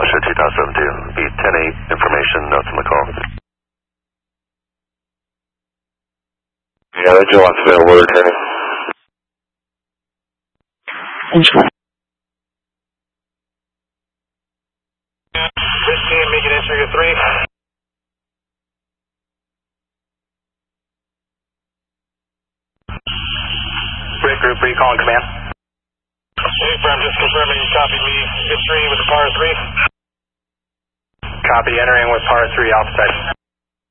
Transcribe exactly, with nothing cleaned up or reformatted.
Alicia two thousand seventeen, be ten eight, information, notes on the call. Yeah, Angel wants to be alert, Henry. Angel. fifteen, make it entry to three. Break group, are you calling command? Hey, Prem, just confirming you copy me. Entry with the par three. Copy, entering with par three, Alpha Type.